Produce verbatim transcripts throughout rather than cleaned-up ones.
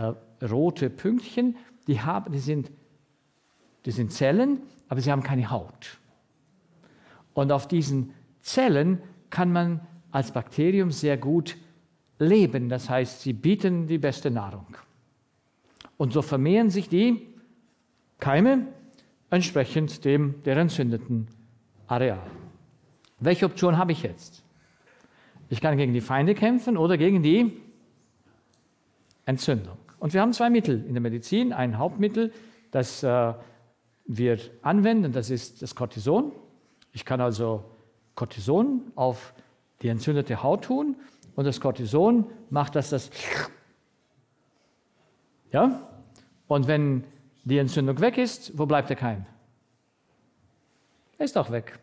äh, rote Pünktchen, die, haben, die, sind, die sind Zellen, aber sie haben keine Haut. Und auf diesen Zellen kann man als Bakterium sehr gut leben. Das heißt, sie bieten die beste Nahrung. Und so vermehren sich die Keime entsprechend dem der entzündeten Areal. Welche Option habe ich jetzt? Ich kann gegen die Feinde kämpfen oder gegen die Entzündung. Und wir haben zwei Mittel in der Medizin. Ein Hauptmittel, das äh, wir anwenden, das ist das Cortison. Ich kann also Cortison auf die entzündete Haut tun und das Cortison macht, dass das ja. Und wenn die Entzündung weg ist, wo bleibt der Keim? Er ist auch weg.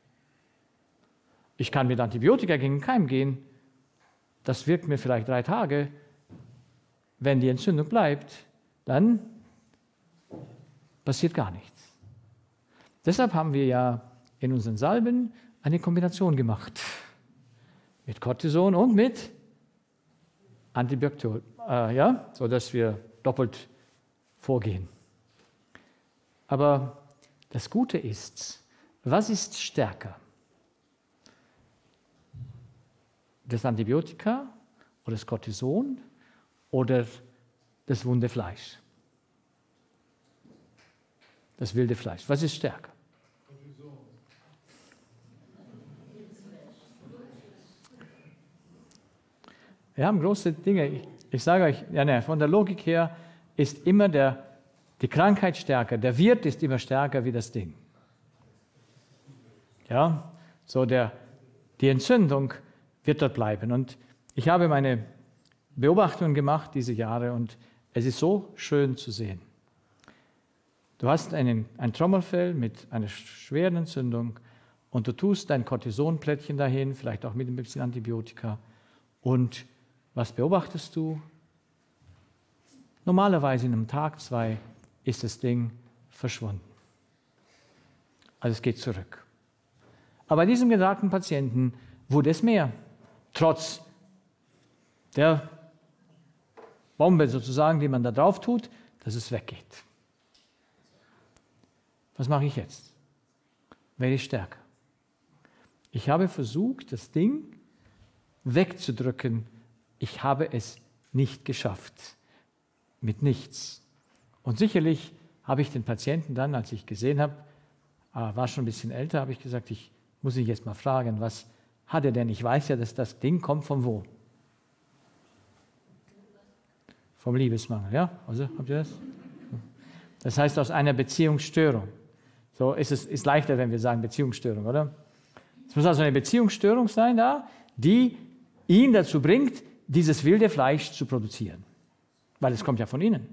Ich kann mit Antibiotika gegen den Keim gehen. Das wirkt mir vielleicht drei Tage. Wenn die Entzündung bleibt, dann passiert gar nichts. Deshalb haben wir ja in unseren Salben eine Kombination gemacht. Mit Cortison und mit Antibiotikum. Äh, ja, sodass wir doppelt vorgehen. Aber das Gute ist, was ist stärker? Das Antibiotika oder das Cortison oder das wunde Fleisch? Das wilde Fleisch. Was ist stärker? Wir haben große Dinge. Ich, ich sage euch, ja, ne, von der Logik her ist immer der, die Krankheit stärker. Der Wirt ist immer stärker wie das Ding. Ja, so der, die Entzündung wird dort bleiben. Und ich habe meine Beobachtungen gemacht diese Jahre und es ist so schön zu sehen. Du hast einen, ein Trommelfell mit einer schweren Entzündung und du tust dein Cortisonplättchen dahin, vielleicht auch mit ein bisschen Antibiotika. Und was beobachtest du? Normalerweise in einem Tag, zwei ist das Ding verschwunden. Also es geht zurück. Aber bei diesem gesagten Patienten wurde es mehr, trotz der Bombe sozusagen, die man da drauf tut, dass es weggeht. Was mache ich jetzt? Werde ich stärker? Ich habe versucht, das Ding wegzudrücken. Ich habe es nicht geschafft. Mit nichts. Und sicherlich habe ich den Patienten dann, als ich gesehen habe, war schon ein bisschen älter, habe ich gesagt, ich muss ihn jetzt mal fragen, was hat er denn? Ich weiß ja, dass das Ding kommt von wo? Vom Liebesmangel, ja? Also, habt ihr das? Das heißt, aus einer Beziehungsstörung. So ist es ist leichter, wenn wir sagen Beziehungsstörung, oder? Es muss also eine Beziehungsstörung sein da, die ihn dazu bringt, dieses wilde Fleisch zu produzieren. Weil es kommt ja von innen.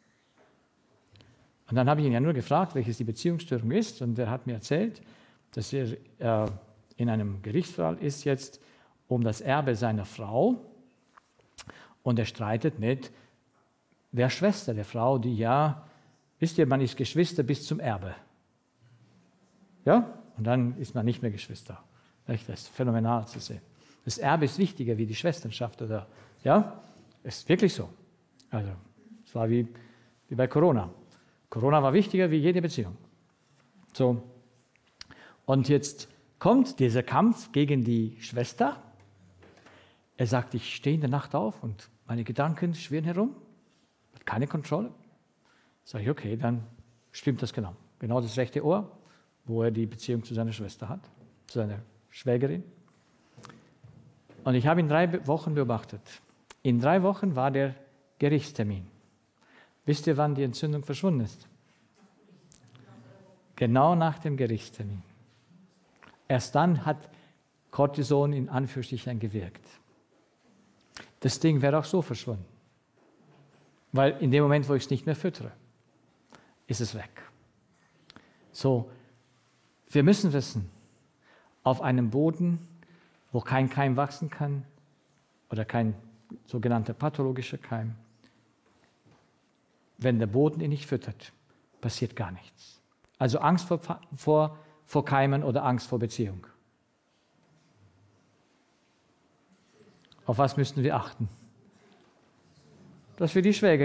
Und dann habe ich ihn ja nur gefragt, welches die Beziehungsstörung ist. Und er hat mir erzählt, dass er äh, in einem Gerichtsfall ist jetzt um das Erbe seiner Frau. Und er streitet mit der Schwester der Frau, die ja, wisst ihr, man ist Geschwister bis zum Erbe. Ja? Und dann ist man nicht mehr Geschwister. Das ist phänomenal zu sehen. Das Erbe ist wichtiger wie die Schwesternschaft. Oder, ja? Ist wirklich so. Also, es war wie, wie bei Corona. Corona war wichtiger wie jede Beziehung. So. Und jetzt kommt dieser Kampf gegen die Schwester. Er sagt, ich stehe in der Nacht auf und meine Gedanken schwirren herum. Hat keine Kontrolle. Sage ich, okay, dann stimmt das genau. Genau das rechte Ohr, wo er die Beziehung zu seiner Schwester hat, zu seiner Schwägerin. Und ich habe ihn drei Wochen beobachtet. In drei Wochen war der Gerichtstermin. Wisst ihr, wann die Entzündung verschwunden ist? Genau nach dem Gerichtstermin. Erst dann hat Cortison in Anführungsstrichen gewirkt. Das Ding wäre auch so verschwunden. Weil in dem Moment, wo ich es nicht mehr füttere, ist es weg. So, wir müssen wissen, auf einem Boden, wo kein Keim wachsen kann oder kein sogenannter pathologischer Keim, wenn der Boden ihn nicht füttert, passiert gar nichts. Also Angst vor, vor, vor Keimen oder Angst vor Beziehung. Auf was müssten wir achten? Dass wir die Schwägerin